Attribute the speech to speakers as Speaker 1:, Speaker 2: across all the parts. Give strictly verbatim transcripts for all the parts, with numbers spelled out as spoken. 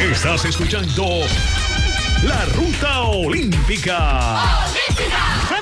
Speaker 1: Estás escuchando La Ruta Olímpica.
Speaker 2: ¡Se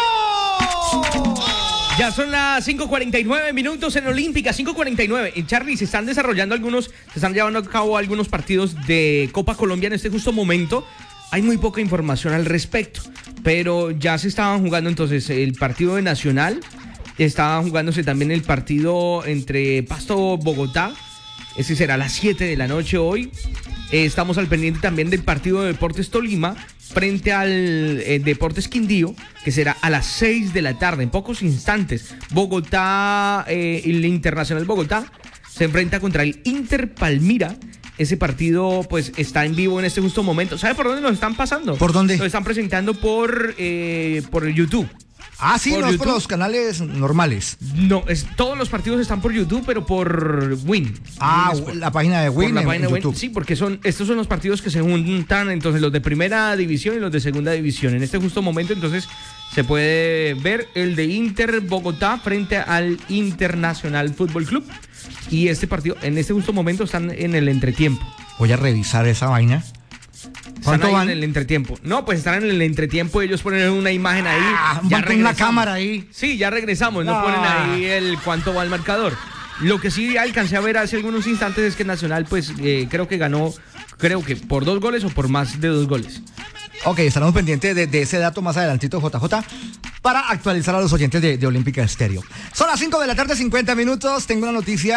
Speaker 2: metió!
Speaker 3: Ya son las cinco cuarenta y nueve minutos en Olímpica, cinco cuarenta y nueve. Y Charlie, se están desarrollando algunos, se están llevando a cabo algunos partidos de Copa Colombia en este justo momento. Hay muy poca información al respecto, pero ya se estaban jugando entonces el partido de Nacional, estaba jugándose también el partido entre Pasto Bogotá, ese será a las siete de la noche hoy. Eh, estamos al pendiente también del partido de Deportes Tolima frente al eh, Deportes Quindío, que será a las seis de la tarde, en pocos instantes. Bogotá, eh, el Internacional Bogotá se enfrenta contra el Inter Palmira. Ese partido pues está en vivo en este justo momento. ¿Sabe por dónde nos están pasando?
Speaker 2: ¿Por dónde?
Speaker 3: Lo están presentando por, eh, por YouTube.
Speaker 2: Ah, sí,
Speaker 3: por
Speaker 2: no es
Speaker 3: YouTube.
Speaker 2: por los canales normales.
Speaker 3: No, es, todos los partidos están por YouTube, pero por Win.
Speaker 2: Ah,
Speaker 3: Win Sport.
Speaker 2: la página de Win
Speaker 3: Por la
Speaker 2: en,
Speaker 3: página
Speaker 2: en
Speaker 3: de Win.
Speaker 2: YouTube.
Speaker 3: Sí, porque son estos son los partidos que se juntan, entonces los de primera división y los de segunda división. En este justo momento, entonces, se puede ver el de Inter Bogotá frente al Internacional Fútbol Club. Y este partido, en este justo momento, están en el entretiempo.
Speaker 2: Voy a revisar esa vaina.
Speaker 3: ¿Cuánto
Speaker 2: ¿Cuánto van?
Speaker 3: en el entretiempo? No, pues están en el entretiempo, ellos ponen una imagen ahí.
Speaker 2: Ah,
Speaker 3: ya
Speaker 2: van con una cámara ahí.
Speaker 3: Sí, ya regresamos, no
Speaker 2: Ah.
Speaker 3: ponen ahí el cuánto va el marcador. Lo que sí alcancé a ver hace algunos instantes es que Nacional, pues, eh, creo que ganó, creo que por dos goles o por más de dos goles.
Speaker 2: Ok, estaremos pendientes de, de ese dato más adelantito, J J, para actualizar a los oyentes de, de Olímpica Estéreo. Son las cinco de la tarde, cincuenta minutos. Tengo una noticia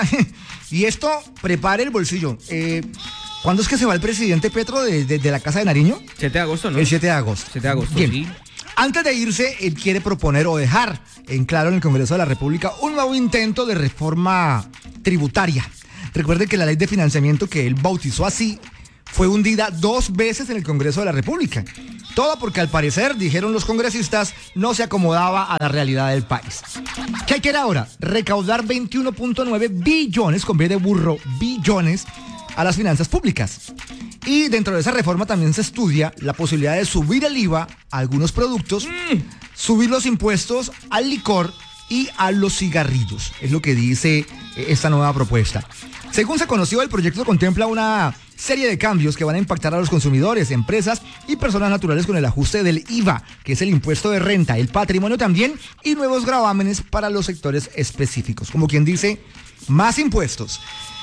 Speaker 2: y esto, prepare el bolsillo. Eh, ¿Cuándo es que se va el presidente Petro de, de, de la Casa de Nariño?
Speaker 3: siete de agosto, ¿no?
Speaker 2: El siete de agosto.
Speaker 3: siete de agosto,
Speaker 2: Bien.
Speaker 3: sí.
Speaker 2: Antes de irse, él quiere proponer o dejar en claro en el Congreso de la República un nuevo intento de reforma tributaria. Recuerde que la ley de financiamiento que él bautizó así fue hundida dos veces en el Congreso de la República. Todo porque al parecer, dijeron los congresistas, no se acomodaba a la realidad del país. ¿Qué quiere ahora? Recaudar veintiuno punto nueve billones, con B de burro, billones, a las finanzas públicas. Y dentro de esa reforma también se estudia la posibilidad de subir el I V A a algunos productos, mm. subir los impuestos al licor y a los cigarrillos. Es lo que dice esta nueva propuesta. Según se conoció, el proyecto contempla una serie de cambios que van a impactar a los consumidores, empresas y personas naturales con el ajuste del I V A, que es el impuesto de renta, el patrimonio también, y nuevos gravámenes para los sectores específicos. Como quien dice, más impuestos.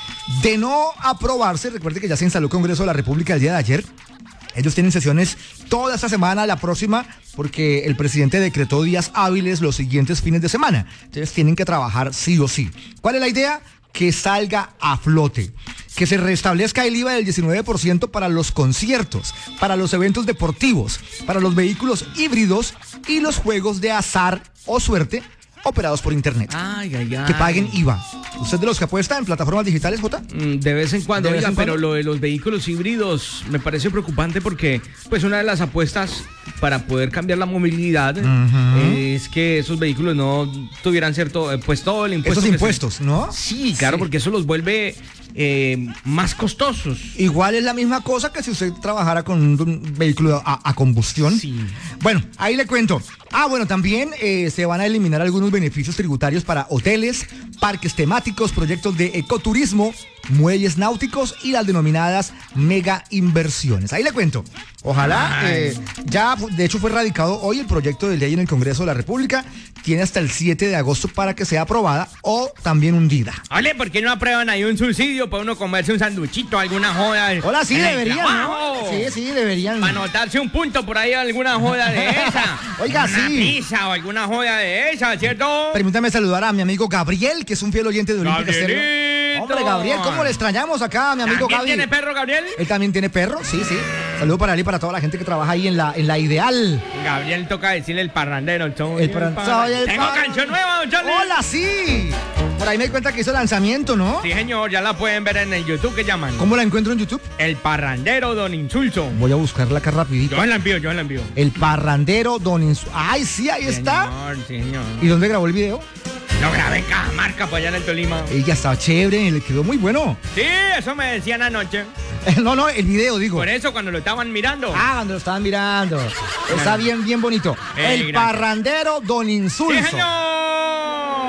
Speaker 2: De no aprobarse, recuerde que ya se instaló el Congreso de la República el día de ayer. Ellos tienen sesiones toda esta semana, la próxima, porque el presidente decretó días hábiles los siguientes fines de semana. Entonces tienen que trabajar sí o sí. ¿Cuál es la idea? Que salga a flote, que se restablezca el I V A del diecinueve por ciento para los conciertos, para los eventos deportivos, para los vehículos híbridos y los juegos de azar o suerte operados por internet.
Speaker 3: Ay, ay, ay.
Speaker 2: Que paguen I V A. ¿Usted de los que apuesta en plataformas digitales, Jota?
Speaker 3: De vez en cuando,
Speaker 2: ¿De vez
Speaker 3: oiga,
Speaker 2: en cuando?
Speaker 3: pero lo de los vehículos híbridos me parece preocupante porque pues una de las apuestas para poder cambiar la movilidad
Speaker 2: Uh-huh.
Speaker 3: es que esos vehículos no tuvieran cierto, eh, pues todo el impuesto.
Speaker 2: Esos
Speaker 3: que
Speaker 2: impuestos,
Speaker 3: se...
Speaker 2: ¿no?
Speaker 3: Sí, claro,
Speaker 2: Sí.
Speaker 3: porque eso los vuelve eh, más costosos.
Speaker 2: Igual es la misma cosa que si usted trabajara con un vehículo a, a combustión.
Speaker 3: Sí.
Speaker 2: Bueno, ahí le cuento. Ah, bueno, también eh, se van a eliminar algunos beneficios tributarios para hoteles, parques temáticos, proyectos de ecoturismo, muelles náuticos y las denominadas mega inversiones. Ahí le cuento. Ojalá, eh, ya de hecho fue radicado hoy el proyecto de ley en el Congreso de la República. Tiene hasta el siete de agosto para que sea aprobada o también hundida.
Speaker 3: Ole, ¿por qué no aprueban ahí un subsidio para uno comerse un sanduchito, alguna joda?
Speaker 2: Hola, sí,
Speaker 3: en el
Speaker 2: deberían,
Speaker 3: trabajo?
Speaker 2: ¿no? Sí, sí, deberían.
Speaker 3: Para anotarse un punto por ahí, alguna joda de esa.
Speaker 2: Oiga,
Speaker 3: una
Speaker 2: sí.
Speaker 3: pizza o alguna joda de esa, ¿cierto?
Speaker 2: Permítame saludar a mi amigo Gabriel, que es un fiel oyente de Olímpica Estéreo.
Speaker 3: Gabrielito.
Speaker 2: Hombre, Gabriel, ¿cómo le extrañamos acá a mi amigo
Speaker 3: ¿También
Speaker 2: Gaby?
Speaker 3: tiene perro, Gabriel?
Speaker 2: Él también tiene perro, sí, sí. Saludo para él y para toda la gente que trabaja ahí en la, en la Ideal.
Speaker 3: Gabriel toca decirle el parrandero. Soy
Speaker 2: El parran- soy el
Speaker 3: Tengo
Speaker 2: parran-
Speaker 3: canción nueva, don Charlie.
Speaker 2: ¡Hola, sí! Por ahí me di cuenta que hizo lanzamiento, ¿no?
Speaker 3: Sí, señor, ya la pueden ver en el YouTube que llaman.
Speaker 2: ¿Cómo la encuentro en YouTube?
Speaker 3: El parrandero, don Insulso.
Speaker 2: Voy a buscarla acá rapidito.
Speaker 3: Yo la envío, yo la envío.
Speaker 2: El parrandero Don Insu... ¡Ay, sí, ahí está!
Speaker 3: Señor, sí, señor.
Speaker 2: ¿Y dónde grabó el video?
Speaker 3: Lo grabé en Cajamarca, para allá en el Tolima.
Speaker 2: Ella estaba chévere, le quedó muy bueno.
Speaker 3: Sí, eso me decían anoche.
Speaker 2: No, no, el video, digo.
Speaker 3: Por eso, cuando lo estaban mirando.
Speaker 2: Ah, cuando lo estaban mirando. Está bien, bien bonito.
Speaker 3: Eh,
Speaker 2: El
Speaker 3: gracias.
Speaker 2: parrandero Don
Speaker 3: ¡Sí,
Speaker 2: Insulso.
Speaker 3: señor!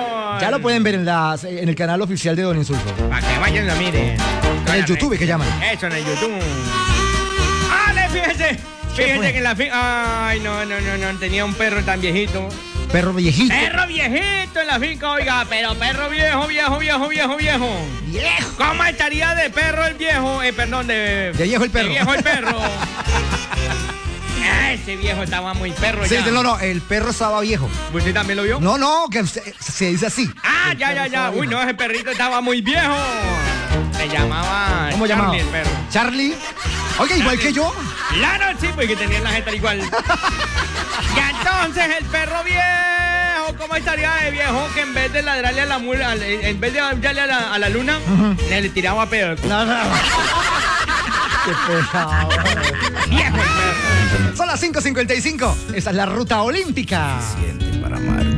Speaker 2: Ya lo pueden ver en, las, en el canal oficial de Don Insulto.
Speaker 3: Para que vayan y lo miren.
Speaker 2: En el YouTube, que llaman.
Speaker 3: Eso, en el YouTube. ¡Ale, fíjese! Fíjese que en la finca... Ay, no, no, no, no. Tenía un perro tan viejito.
Speaker 2: Perro viejito.
Speaker 3: Perro viejito en la finca, oiga. Pero perro viejo, viejo, viejo, viejo, viejo.
Speaker 2: Viejo.
Speaker 3: ¿Cómo estaría de perro el viejo? Eh, perdón, de...
Speaker 2: De viejo el perro.
Speaker 3: De viejo el perro. Ese viejo estaba muy perro
Speaker 2: Sí,
Speaker 3: ya.
Speaker 2: no, no, el perro estaba viejo.
Speaker 3: ¿Usted también lo vio?
Speaker 2: No, no, que se, se dice así.
Speaker 3: Ah,
Speaker 2: El
Speaker 3: ya,
Speaker 2: perro
Speaker 3: ya, ya.
Speaker 2: estaba
Speaker 3: Uy,
Speaker 2: viejo.
Speaker 3: no, ese perrito estaba muy viejo. Se llamaba
Speaker 2: ¿Cómo
Speaker 3: Charlie,
Speaker 2: llamaba?
Speaker 3: el perro.
Speaker 2: Charlie. Oiga, igual
Speaker 3: Charlie.
Speaker 2: que yo.
Speaker 3: Claro, sí, porque tenían la jeta igual. Y entonces el perro viejo, ¿cómo estaría de viejo que en vez de ladrarle a la mula, en vez de ladrarle a la, a la luna, uh-huh. le, le tiraba pedo?
Speaker 2: No, no. Qué pesado.
Speaker 3: Viejo el perro.
Speaker 2: Son las cinco cincuenta y cinco. Esa es la ruta olímpica.
Speaker 1: Para amar.